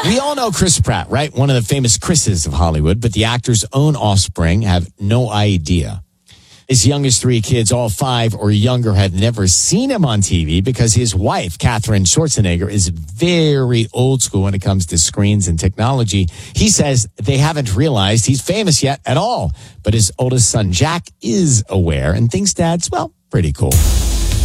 We all know Chris Pratt, right? One of the famous Chris's of Hollywood, but the actor's own offspring have no idea. His youngest three kids, all 5 or younger, had never seen him on TV because his wife, Katherine Schwarzenegger, is very old school when it comes to screens and technology. He says they haven't realized he's famous yet at all, but his oldest son, Jack, is aware and thinks Dad's, well, pretty cool.